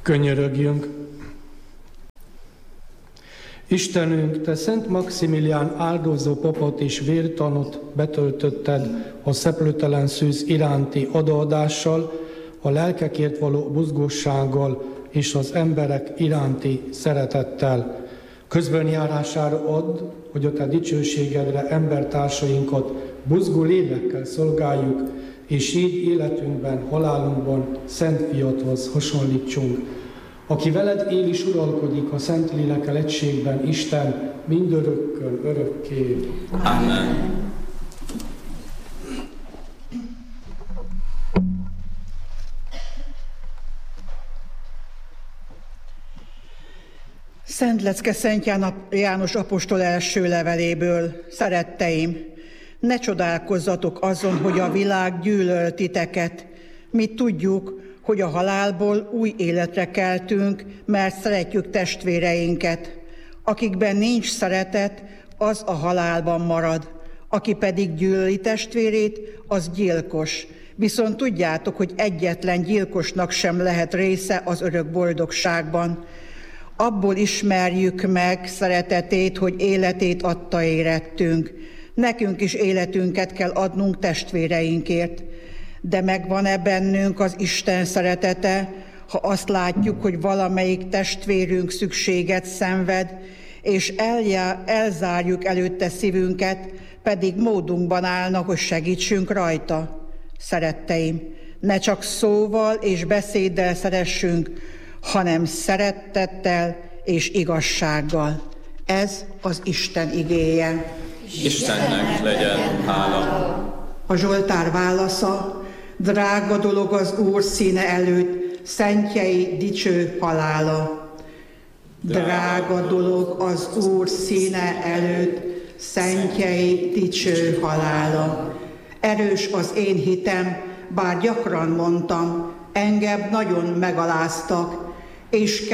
Könyörögjünk! Istenünk, Te Szent Maximilián áldozó papot és vértanút betöltötted a szeplőtelen szűz iránti odaadással, a lelkekért való buzgósággal és az emberek iránti szeretettel. Közbenjárására add, hogy a Te dicsőségedre embertársainkat buzgó lélekkel szolgáljuk, és így életünkben, halálunkban Szent Fiadhoz hasonlítsunk, aki veled él és uralkodik a Szent Lélekkel egységben, Isten, mindörökkön, örökké. Amen. Szent lecke Szent János apostol első leveléből. Szeretteim, ne csodálkozzatok azon, hogy a világ gyűlöl titeket. Mi tudjuk, hogy a halálból új életre keltünk, mert szeretjük testvéreinket. Akikben nincs szeretet, az a halálban marad. Aki pedig gyűlöli testvérét, az gyilkos. Viszont tudjátok, hogy egyetlen gyilkosnak sem lehet része az örök boldogságban. Abból ismerjük meg szeretetét, hogy életét adta érettünk. Nekünk is életünket kell adnunk testvéreinkért. De megvan-e bennünk az Isten szeretete, ha azt látjuk, hogy valamelyik testvérünk szükséget szenved, és elzárjuk előtte szívünket, pedig módunkban állna, hogy segítsünk rajta? Szeretteim, ne csak szóval és beszéddel szeressünk, hanem szeretettel és igazsággal. Ez az Isten igéje. Istennek legyen hála. A Zsoltár válasza: drága dolog az Úr színe előtt, szentjei dicső halála. Drága dolog az Úr színe előtt, szentjei dicső halála. Erős az én hitem, bár gyakran mondtam, engem nagyon megaláztak, és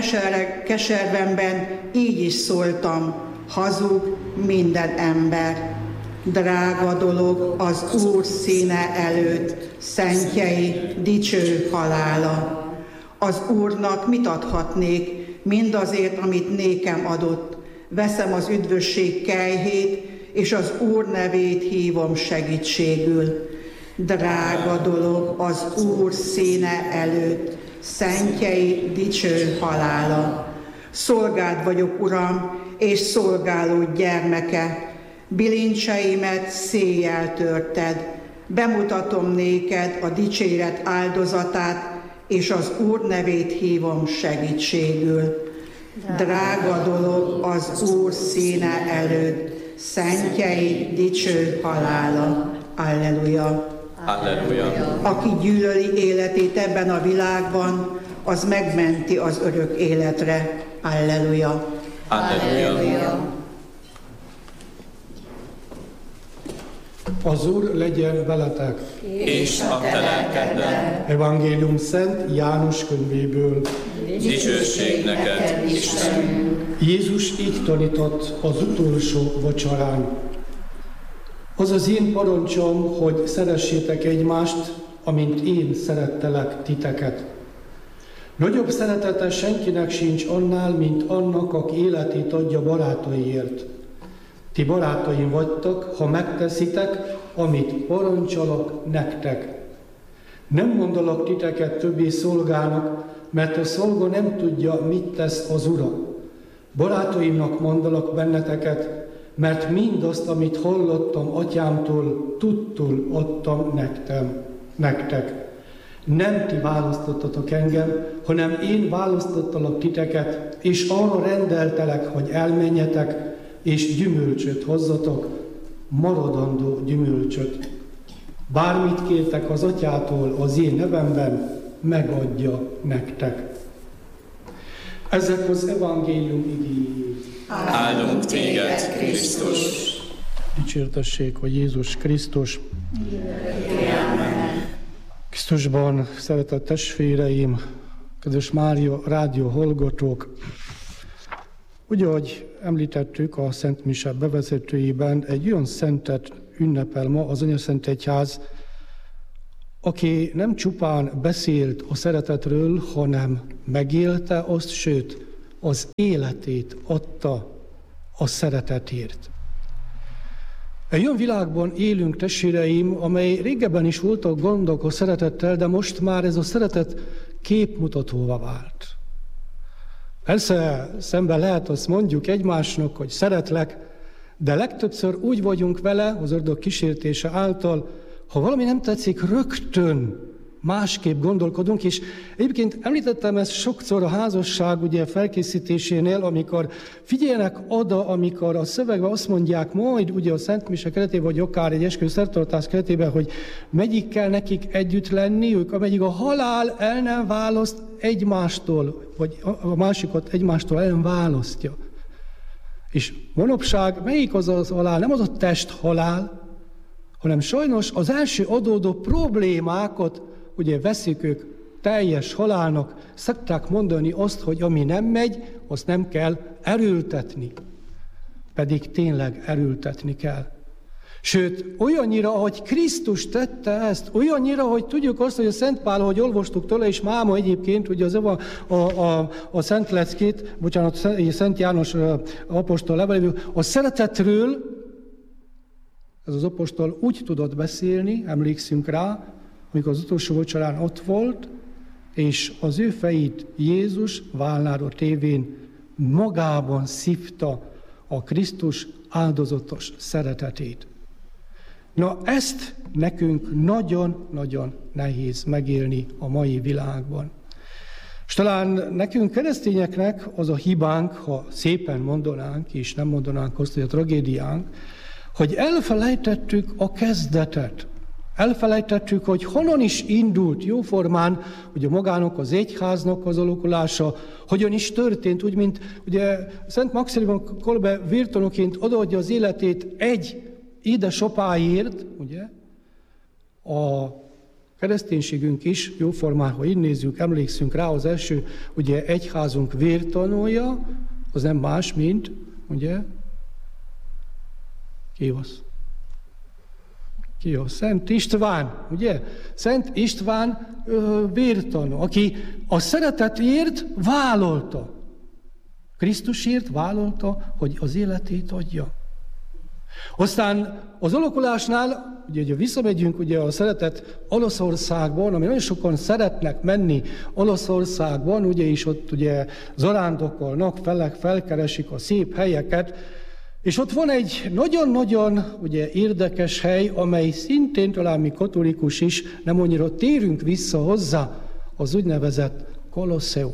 keservemben így is szóltam, hazug minden ember. Drága dolog az Úr színe előtt, szentjei dicső halála. Az Úrnak mit adhatnék, mindazért, amit nékem adott? Veszem az üdvösség kelyhét, és az Úr nevét hívom segítségül. Drága dolog az Úr színe előtt, szentjei dicső halála. Szolgád vagyok, Uram, és szolgálód gyermeke. Bilincseimet széjjel törted. Bemutatom néked a dicséret áldozatát, és az Úr nevét hívom segítségül. Drága dolog az Úr színe előtt, szentjei dicső halála. Alleluja. Alleluja. Aki gyűlöli életét ebben a világban, az megmenti az örök életre. Alleluja. Alleluja. Az Úr legyen veletek. És a te lelkeddel. Evangélium Szent János könyvéből. Dicsőség neked, Isten. Jézus így tanított az utolsó vacsorán. Az az én parancsom, hogy szeressétek egymást, amint én szerettelek titeket. Nagyobb szeretete senkinek sincs annál, mint annak, aki életét adja barátaiért. Ti barátaim vagytok, ha megteszitek, amit parancsolok nektek. Nem mondalak titeket többé szolgának, mert a szolga nem tudja, mit tesz az ura. Barátaimnak mondalak benneteket, mert mindazt, amit hallottam atyámtól, tudtul adtam nektek. Nem ti választottatok engem, hanem én választottalak titeket, és arra rendeltelek, hogy elmenjetek, és gyümölcsöt hozzatok, maradandó gyümölcsöt. Bármit kértek az atyától az én nevemben, megadja nektek. Ezek az evangélium igéi. Áldunk téged, Krisztus. Dicsértessék, hogy Jézus Krisztus. Krisztusban szeretett testvéreim, kedves Mária rádió hallgatók, ugye, ahogy említettük a Szent Mise bevezetőjében, egy olyan szentet ünnepel ma az Anyaszent Egyház, aki nem csupán beszélt a szeretetről, hanem megélte azt, sőt, az életét adta a szeretetért. Egy olyan világban élünk, testvéreim, amely régebben is voltak gondok a szeretettel, de most már ez a szeretet képmutatóvá vált. Persze szemben lehet azt mondjuk egymásnak, hogy szeretlek, de legtöbbször úgy vagyunk vele, az ördög kísértése által, ha valami nem tetszik, rögtön másképp gondolkodunk, és egyébként említettem ezt sokszor a házasság ugye felkészítésénél, amikor figyeljenek oda, amikor a szövegben azt mondják majd ugye a Szent Mise keretében, vagy akár egy esküvő szertartás keretében, hogy megyik kell nekik együtt lenniük, amelyik a halál el nem választ egymástól, vagy a másikat egymástól el nem választja. És manapság melyik az halál? Nem az a test halál, hanem sajnos az első adódó problémákat ugye veszik ők teljes halálnak, szokták mondani azt, hogy ami nem megy, azt nem kell erőltetni. Pedig tényleg erőltetni kell. Sőt, olyannyira, ahogy Krisztus tette ezt, olyannyira, hogy tudjuk azt, hogy a Szent Pál, ahogy olvastuk tőle, és máma egyébként, ugye az a Szent Leckét, bocsánat, Szent János apostol leveléből, a szeretetről, ez az apostol úgy tudott beszélni, emlékszünk rá, amikor az utolsó vacsorán ott volt, és az ő fejét Jézus vállára tévén magában szívta a Krisztus áldozatos szeretetét. Na ezt nekünk nagyon-nagyon nehéz megélni a mai világban. És talán nekünk keresztényeknek az a hibánk, ha szépen mondanánk, és nem mondanánk azt, hogy a tragédiánk, hogy elfelejtettük a kezdetet. Elfelejtettük, hogy honnan is indult jóformán, ugye magának az egyháznak az alakulása, hogyan is történt, úgy, mint ugye Szent Maximilián Kolbe virtonoként odaadja az életét egy édesapáért, ugye, a kereszténységünk is jóformán, ha így nézzük, emlékszünk rá, az első ugye egyházunk vértanúja, az nem más, mint, ugye, ki az? Szent István, ugye? Szent István vértanú, aki a szeretetért vállalta. Krisztusért vállalta, hogy az életét adja. Aztán az alakulásnál, ugye visszamegyünk ugye a szeretet Olaszországban, ami nagyon sokan szeretnek menni Olaszországban, ugye, és ott ugye zarándokolnak, felkeresik a szép helyeket, és ott van egy nagyon-nagyon ugye, érdekes hely, amely szintén talán mi katolikus is, nem annyira térünk vissza hozzá, az úgynevezett Kolosseum.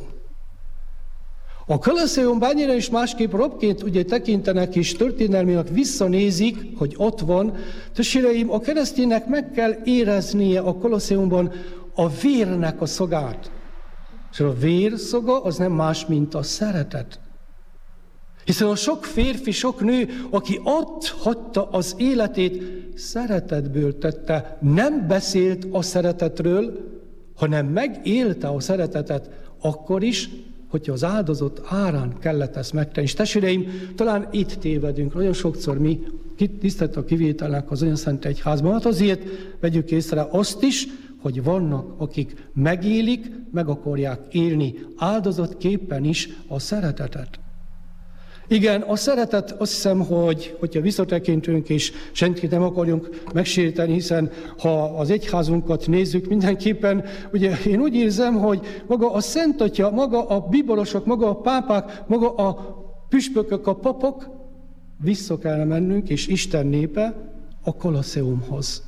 A Kolosseum bárnyira is másképp robként ugye tekintenek és történelmileg visszanézik, hogy ott van. Testvéreim, a kereszténynek meg kell éreznie a Kolosseumban a vérnek a szagát. És a vérszaga az nem más, mint a szeretet. Hiszen a sok férfi, sok nő, aki ott hagyta az életét, szeretetből tette, nem beszélt a szeretetről, hanem megélte a szeretetet akkor is, hogyha az áldozat árán kellett ezt megtenni. És testvéreim, talán itt tévedünk. Nagyon sokszor mi tisztelt a kivételnek az olyan szent egyházban. Hát azért vegyük észre azt is, hogy vannak, akik megélik, meg akarják élni áldozatképpen is a szeretetet. Igen, a szeretet, azt hiszem, hogyha visszatekintünk és senkit nem akarjunk megsérteni, hiszen ha az egyházunkat nézzük, mindenképpen, ugye én úgy érzem, hogy maga a Szent Atya, maga a bíborosok, maga a pápák, maga a püspökök, a papok, vissza kell mennünk, és Isten népe a Kolosseumhoz.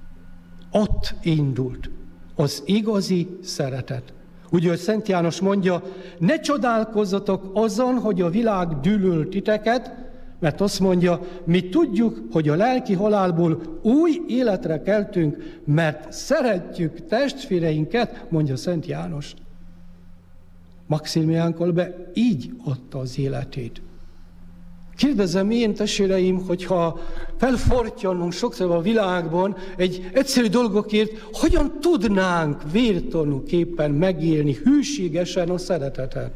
Ott indult az igazi szeretet. Ugye, hogy Szent János mondja, ne csodálkozzatok azon, hogy a világ gyűlöl titeket, mert azt mondja, mi tudjuk, hogy a lelki halálból új életre keltünk, mert szeretjük testvéreinket, mondja Szent János. Maximilián Kolbe így adta az életét. Kérdezem én, testvéreim, hogyha felfortyanunk sokszor a világban egy egyszerű dolgokért, hogyan tudnánk vértanúképpen megélni hűségesen a szeretetet?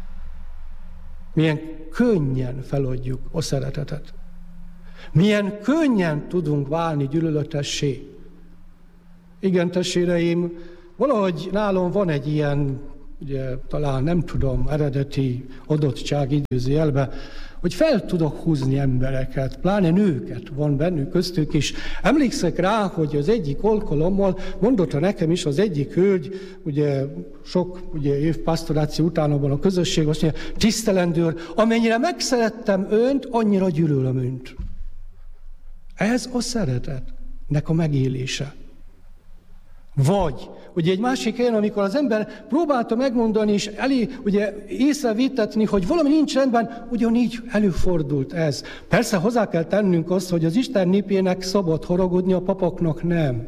Milyen könnyen feladjuk a szeretetet. Milyen könnyen tudunk válni gyűlöletessé. Igen, testvéreim, valahogy nálam van egy ilyen ugye talán nem tudom, eredeti adottság idézőjelbe, hogy fel tudok húzni embereket, pláne nőket, van bennük köztük is. Emlékszek rá, hogy az egyik alkalommal mondotta nekem is az egyik hölgy, ugye sok év pastoráció után abban a közösség, azt mondja, tisztelendőr, amennyire megszerettem önt, annyira gyűlölöm önt. Ez a szeretetnek a megélése. Vagy, ugye egy másik helyen, amikor az ember próbálta megmondani és észrevétetni, hogy valami nincs rendben, ugyanígy előfordult ez. Persze hozzá kell tennünk azt, hogy az Isten népének szabad haragudni, a papoknak nem.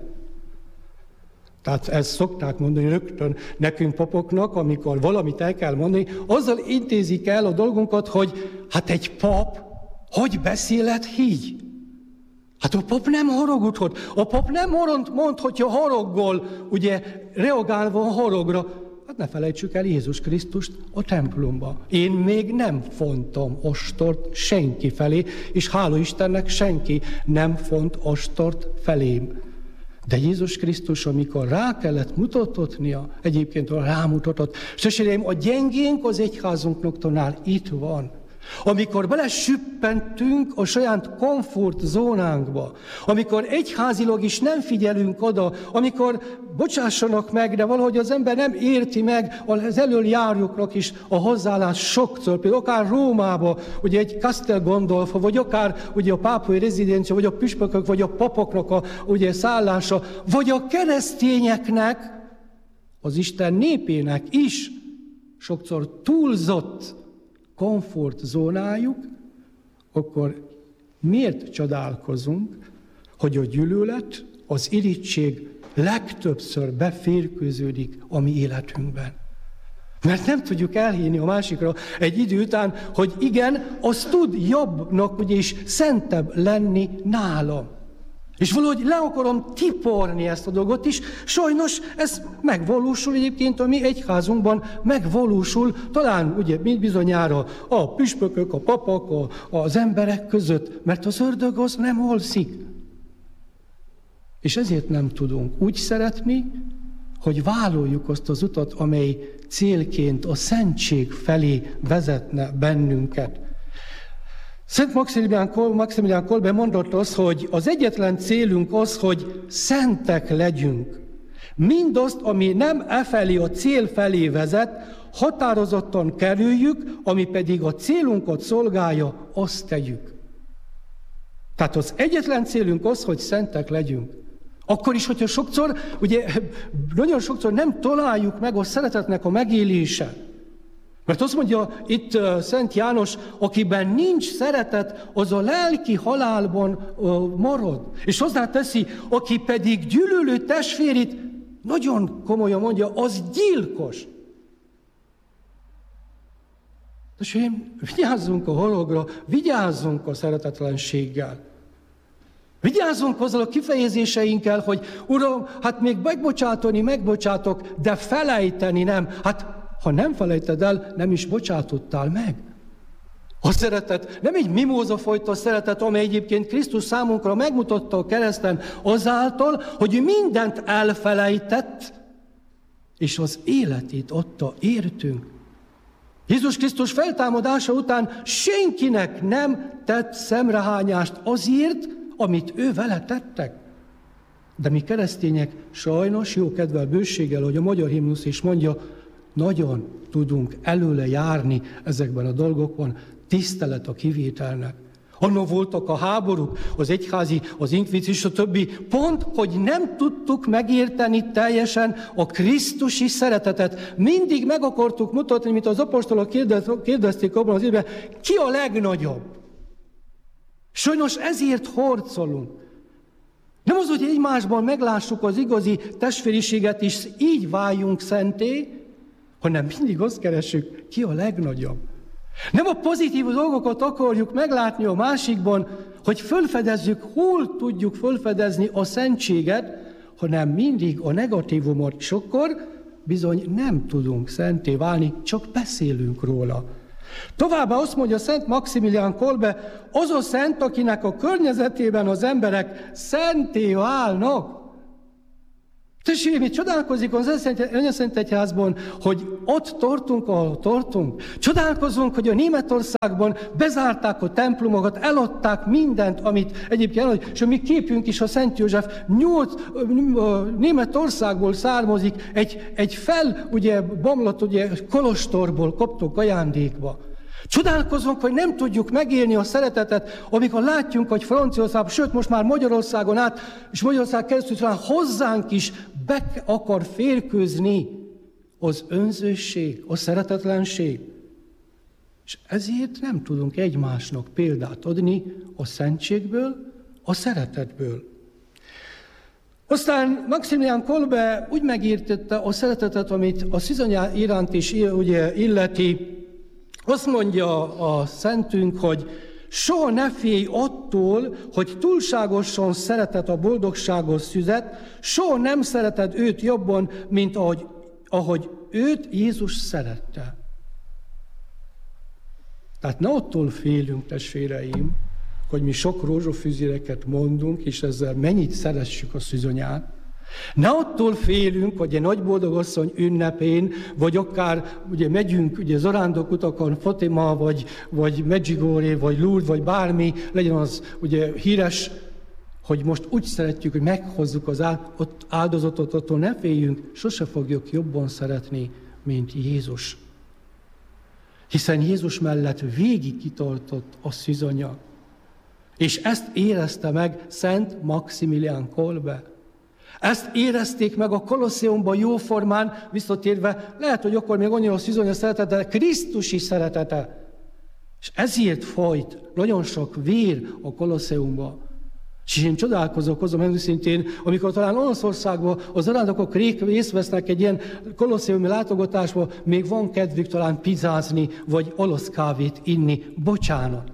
Tehát ezt szokták mondani rögtön nekünk papoknak, amikor valamit el kell mondani, azzal intézik el a dolgunkat, hogy hát egy pap, hogy beszélhet így? Hát a pap nem haragudhat. A pap nem mond, hogyha haraggol, ugye reagálva a haragra. Hát ne felejtsük el Jézus Krisztust a templomba. Én még nem fontam ostort senki felé, és hála Istennek senki nem font ostort felém. De Jézus Krisztus, amikor rá kellett mutatnia, egyébként rámutatott, sesérém, a gyengénk az egyházunknál itt van. Amikor belesüppentünk a saját komfortzónánkba, amikor egyházilag is nem figyelünk oda, amikor bocsássanak meg, de valahogy az ember nem érti meg az elöljáróknak is a hozzáállás sokszor, például akár Rómába, ugye egy Castel Gondolfa, vagy akár ugye a pápai rezidencia, vagy a püspökök, vagy a papoknak a ugye szállása, vagy a keresztényeknek, az Isten népének is sokszor túlzott komfortzónájuk, akkor miért csodálkozunk, hogy a gyűlölet, az irigység legtöbbször beférkőződik a mi életünkben. Mert nem tudjuk elhinni a másikra egy idő után, hogy igen, az tud jobbnak ugye is szentebb lenni nálam. És valahogy le akarom tiporni ezt a dolgot is, sajnos ez megvalósul egyébként a mi egyházunkban, megvalósul talán ugye bizonyára a püspökök, a papok, az emberek között, mert az ördög az nem alszik. És ezért nem tudunk úgy szeretni, hogy vállaljuk azt az utat, amely célként a szentség felé vezetne bennünket. Szent Maximilián Kolbe mondott azt, hogy az egyetlen célunk az, hogy szentek legyünk. Mindazt, ami nem efelé a cél felé vezet, határozottan kerüljük, ami pedig a célunkat szolgálja, azt tegyük. Tehát az egyetlen célunk az, hogy szentek legyünk. Akkor is, hogyha sokszor, ugye nagyon sokszor nem találjuk meg a szeretetnek a megélése. Mert azt mondja itt Szent János, akiben nincs szeretet, az a lelki halálban marad. És hozzáteszi, aki pedig gyűlölő testvérét, nagyon komolyan mondja, az gyilkos. És vigyázzunk a haragra, vigyázzunk a szeretetlenséggel. Vigyázzunk azzal a kifejezéseinkkel, hogy Uram, hát még megbocsátok, de felejteni nem. Hát ha nem felejted el, nem is bocsátottál meg. A szeretet nem egy mimózafajta szeretet, amely egyébként Krisztus számunkra megmutatta a kereszten azáltal, hogy mindent elfelejtett, és az életét adta értünk. Jézus Krisztus feltámadása után senkinek nem tett szemrehányást azért, amit ő vele tettek. De mi keresztények sajnos jókedvel, bőséggel, hogy a magyar himnusz is mondja, nagyon tudunk előle járni ezekben a dolgokban, tisztelet a kivételnek. Annak voltak a háborúk, az egyházi, az inkvizíció, többi, pont, hogy nem tudtuk megérteni teljesen a krisztusi szeretetet. Mindig meg akartuk mutatni, mint az apostolok kérdezték abban az évben, ki a legnagyobb. Sajnos ezért harcolunk. Nem az, hogy egymásban meglássuk az igazi testvériséget, és így váljunk szenté, hanem mindig azt keressük, ki a legnagyobb. Nem a pozitív dolgokat akarjuk meglátni a másikban, hogy fölfedezzük, hol tudjuk fölfedezni a szentséget, hanem mindig a negatívumot, és akkor bizony nem tudunk szenté válni, csak beszélünk róla. Továbbá azt mondja Szent Maximilián Kolbe, az a szent, akinek a környezetében az emberek szenté válnak. Testvéreim, csodálkozik az Anyaszent Egyházban, hogy ott tartunk, ahol tartunk. Csodálkozunk, hogy a Németországban bezárták a templomokat, eladták mindent, amit egyébként eladják, és a mi képünk is a Szent József 8 Németországból származik, egy bomlott kolostorból kaptuk ajándékba. Csodálkozunk, hogy nem tudjuk megélni a szeretetet, amikor látjuk, hogy Franciaországban, sőt most már Magyarországon át, és Magyarország keresztül talán hozzánk is be akar férkőzni az önzőség, a szeretetlenség. És ezért nem tudunk egymásnak példát adni a szentségből, a szeretetből. Aztán Maximilian Kolbe úgy megértette a szeretetet, amit a szűzanya iránt is illeti. Azt mondja a szentünk, hogy soha ne félj attól, hogy túlságosan szereted a boldogságos szüzet, soha nem szereted őt jobban, mint ahogy őt Jézus szerette. Tehát ne attól félünk, testvéreim, hogy mi sok rózsafüzéreket mondunk, és ezzel mennyit szeressük a szűzanyát. Ne attól félünk, hogy egy nagyboldogasszony ünnepén, vagy akár ugye megyünk ugye zarándokutakon, Fatima, vagy Medjugorje, vagy Lourdes, vagy bármi, legyen az ugye híres, hogy most úgy szeretjük, hogy meghozzuk az áldozatot, attól ne féljünk, sose fogjuk jobban szeretni, mint Jézus. Hiszen Jézus mellett végig kitartott a szűzanya. És ezt érezte meg Szent Maximilian Kolbe. Ezt érezték meg a Kolosseumban jóformán, visszatérve, lehet, hogy akkor még annyira a szűzanya szeretete, de Krisztusi szeretete. És ezért folyt nagyon sok vér a Kolosseumban. És én csodálkozok azon, meg őszintén, amikor talán Olaszországban az arándokok részt vesznek egy ilyen kolosseumi látogatásban, még van kedvük talán pizzázni, vagy olasz kávét inni. Bocsánat.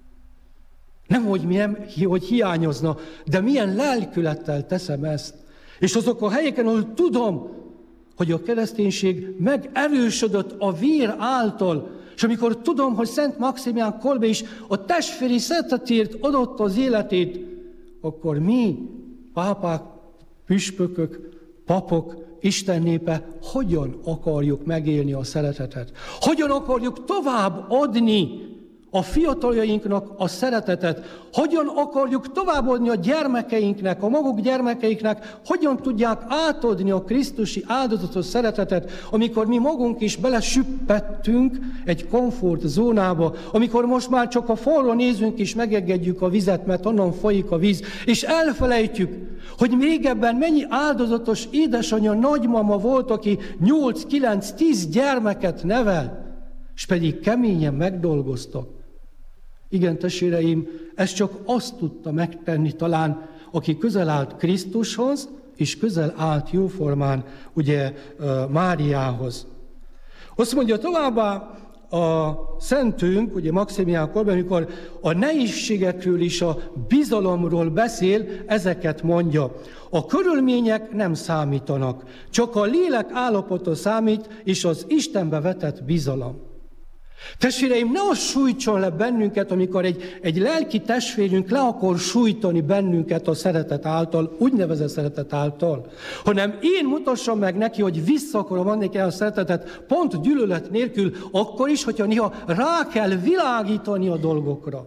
Nem, hogy hiányozna, de milyen lelkülettel teszem ezt. És azok a helyeken, ahol tudom, hogy a kereszténység megerősödött a vér által, és amikor tudom, hogy Szent Maximilian Kolbe is a testvéri szeretetért adott az életét, akkor mi, pápák, püspökök, papok, Isten népe, hogyan akarjuk megélni a szeretetet? Hogyan akarjuk tovább adni a fiataljainknak a szeretetet? Hogyan akarjuk továbbadni a gyermekeinknek, a maguk gyermekeiknek, hogyan tudják átadni a krisztusi áldozatos szeretetet, amikor mi magunk is belesüppettünk egy komfortzónába, amikor most már csak a falra nézünk és megengedjük a vizet, mert onnan folyik a víz, és elfelejtjük, hogy régebben mennyi áldozatos édesanyja, nagymama volt, aki 8-9-10 gyermeket nevel, és pedig keményen megdolgoztak. Igen, testvéreim, ez csak azt tudta megtenni talán, aki közel állt Krisztushoz, és közel állt jóformán ugye Máriához. Azt mondja továbbá a szentünk, ugye Maximilian Kolbe, amikor a nehézségekről és a bizalomról beszél, ezeket mondja. A körülmények nem számítanak, csak a lélek állapota számít, és az Istenbe vetett bizalom. Testvéreim, ne az sújtson le bennünket, amikor egy lelki testvérünk le akar sújtani bennünket a szeretet által, úgynevezett szeretet által, hanem én mutassam meg neki, hogy vissza akarom adni a szeretetet, pont gyűlölet nélkül, akkor is, hogyha néha rá kell világítani a dolgokra.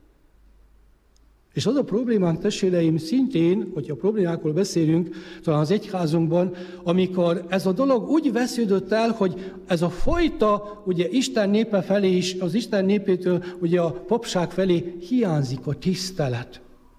És az a problémánk, testvéreim, szintén, hogyha problémákról beszélünk, talán az egyházunkban, amikor ez a dolog úgy vesződött el, hogy ez a fajta, ugye Isten népe felé is, az Isten népétől, ugye a papság felé hiányzik a tisztelet.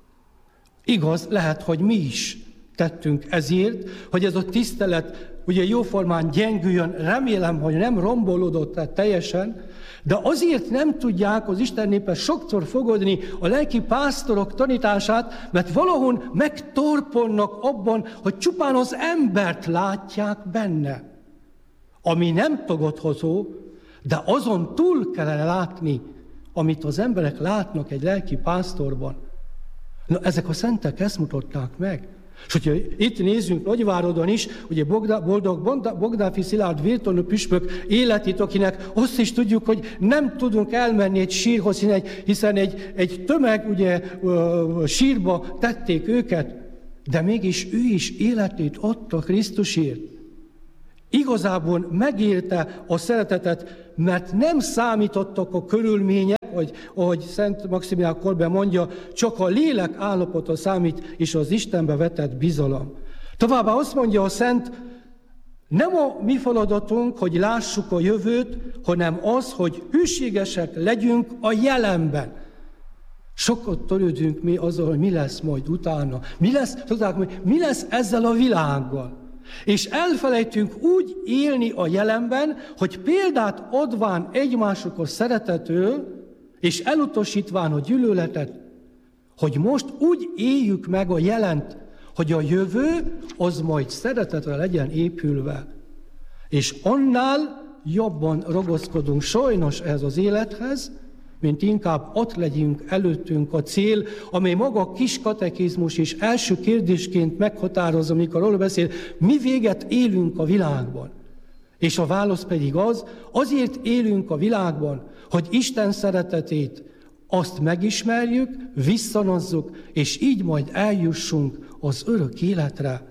Igaz, lehet, hogy mi is tettünk ezért, hogy ez a tisztelet ugye jóformán gyengüljön, remélem, hogy nem rombolódott teljesen, de azért nem tudják az Isten népe sokszor fogadni a lelki pásztorok tanítását, mert valahol megtorponnak abban, hogy csupán az embert látják benne. Ami nem tagadható, de azon túl kellene látni, amit az emberek látnak egy lelki pásztorban. Na, ezek a szentek ezt mutatták meg. És hogyha itt nézzünk Nagyváradon is, ugye Bogdáfi Szilárd vértanú püspök életét, akinek azt is tudjuk, hogy nem tudunk elmenni egy sírhoz, hiszen egy tömeg ugye sírba tették őket. de mégis ő is életét adta Krisztusért. Igazából megélte a szeretetet, mert nem számítottak a körülmények, ahogy Szent Maximilián Kolbe mondja, csak a lélek állapota számít, és az Istenbe vetett bizalom. Továbbá azt mondja a Szent, nem a mi feladatunk, hogy lássuk a jövőt, hanem az, hogy hűségesek legyünk a jelenben. Sokat törődünk mi azzal, hogy mi lesz majd utána. Mi lesz ezzel a világgal. És elfelejtünk úgy élni a jelenben, hogy példát adván egymások a szeretetől, és elutasítván a gyűlöletet, hogy most úgy éljük meg a jelent, hogy a jövő az majd szeretetre legyen épülve. És annál jobban ragaszkodunk sajnos ehhez az élethez, mint inkább ott legyünk előttünk a cél, amely maga a kis katekizmus is első kérdésként meghatározza, amikor arról beszél, mi véget élünk a világban. És a válasz pedig az, azért élünk a világban, hogy Isten szeretetét azt megismerjük, visszanozzuk, és így majd eljussunk az örök életre.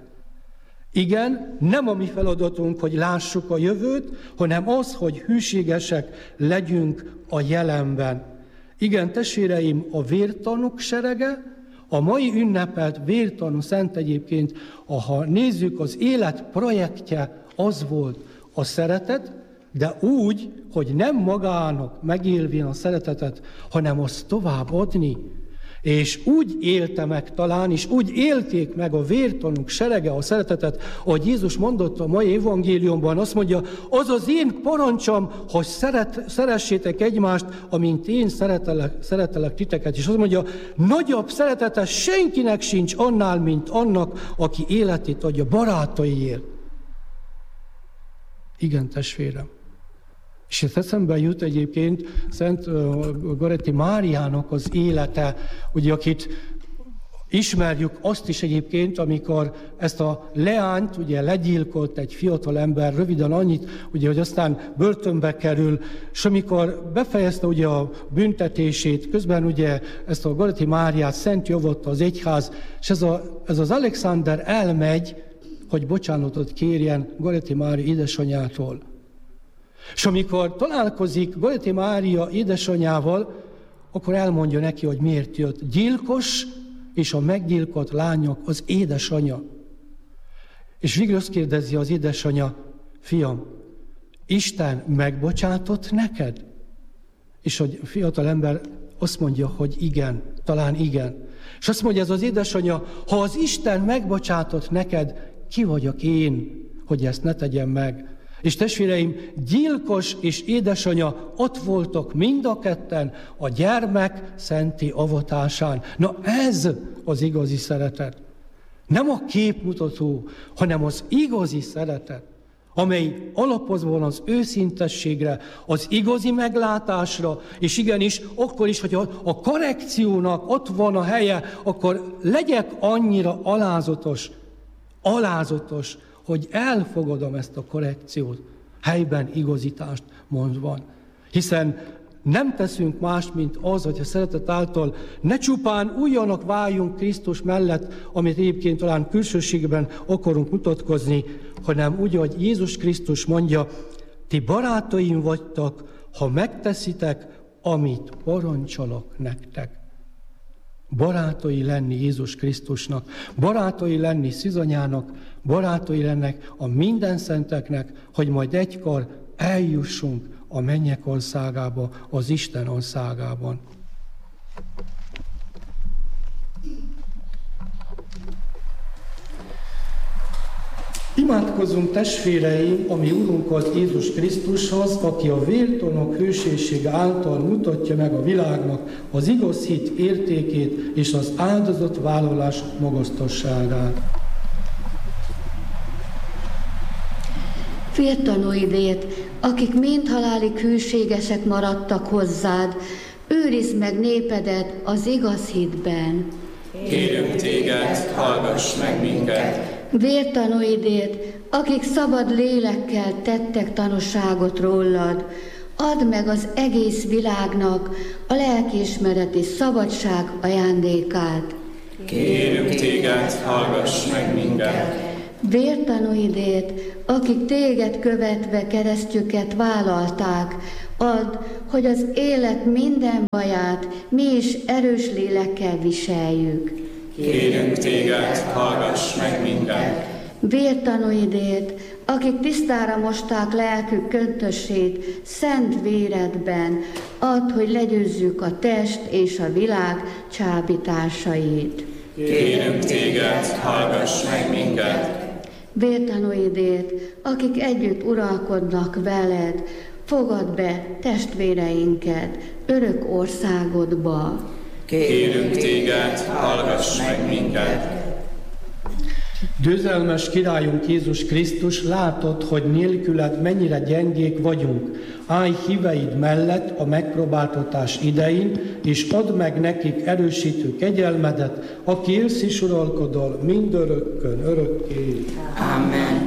Igen, nem a mi feladatunk, hogy lássuk a jövőt, hanem az, hogy hűségesek legyünk a jelenben. Igen, testvéreim, a vértanúk serege, a mai ünnepelt vértanú szent egyébként, ha nézzük, az élet projektje az volt a szeretet, de úgy, hogy nem magának megélvén a szeretetet, hanem azt továbbadni. És úgy élte meg talán, és úgy élték meg a vértanúk serege a szeretetet, ahogy Jézus mondott a mai evangéliumban, azt mondja, az az én parancsom, hogy szeressétek egymást, amint én szeretelek titeket. És azt mondja, nagyobb szeretete senkinek sincs annál, mint annak, aki életét adja barátaiért. Igen, testvérem. És ez eszembe jut egyébként Szent Goretti Máriának az élete, ugye, akit ismerjük azt is egyébként, amikor ezt a leányt ugye legyilkolt egy fiatal ember, röviden annyit, ugye, hogy aztán börtönbe kerül, és amikor befejezte ugye a büntetését, közben ugye ezt a Goretti Máriát szent javatta az egyház, és ez az Alexander elmegy, hogy bocsánatot kérjen Goretti Mária édesanyjától. És amikor találkozik Goretti Mária édesanyjával, akkor elmondja neki, hogy miért jött. Gyilkos és a meggyilkolt lányok az édesanyja. És végül azt kérdezi az édesanyja, fiam, Isten megbocsátott neked? És a fiatal ember azt mondja, hogy igen, talán igen. És azt mondja ez az édesanyja, ha az Isten megbocsátott neked, ki vagyok én, hogy ezt ne tegyem meg? És testvéreim, gyilkos és édesanyja ott voltak mind a ketten a gyermek szenti avatásán. Na ez az igazi szeretet. Nem a képmutató, hanem az igazi szeretet, amely alapozva van az őszintességre, az igazi meglátásra, és igenis, akkor is, hogy a korrekciónak ott van a helye, akkor legyek annyira alázatos, hogy elfogadom ezt a korrekciót, helyben igazítást mondva. Hiszen nem teszünk más, mint az, hogy a szeretet által ne csupán újjanak váljunk Krisztus mellett, amit egyébként talán külsőségben akarunk mutatkozni, hanem úgy, hogy Jézus Krisztus mondja, ti barátaim vagytok, ha megteszitek, amit parancsolok nektek. Barátai lenni Jézus Krisztusnak, barátai lenni Szűzanyának, barátai lennek a mindenszenteknek, hogy majd egykor eljussunk a mennyek országába, az Isten országában. Imádkozzunk, testvéreim, a mi Urunkhoz, Jézus Krisztushoz, aki a vértanúk hőségsége által mutatja meg a világnak az igaz hit értékét és az áldozatvállalás magasztosságát. Vértanúidét, akik mindhalálig hűségesek maradtak hozzád, őrizd meg népedet az igaz hitben. Kérünk téged, hallgass meg minket! Vértanúidét, akik szabad lélekkel tettek tanúságot rólad, add meg az egész világnak a lelkiismereti szabadság ajándékát. Kérünk téged, hallgass meg minket. Vértanúidért, akik téged követve keresztjüket vállalták, add, hogy az élet minden baját mi is erős lélekkel viseljük. Kérünk téged, hallgass meg minket. Vértanúidért, akik tisztára mosták lelkük köntösét szent véredben, add, hogy legyőzzük a test és a világ csábításait. Kérünk téged, hallgass meg minket. Vértanúidért, akik együtt uralkodnak veled, fogad be testvéreinket örök országodba. Kérünk téged, hallgass meg minket. Győzelmes királyunk Jézus Krisztus, látod, hogy nélküled mennyire gyengék vagyunk. Állj híveid mellett a megpróbáltatás idején, és add meg nekik erősítő kegyelmedet, aki élsz és uralkodol mindörökkön örökké. Amen.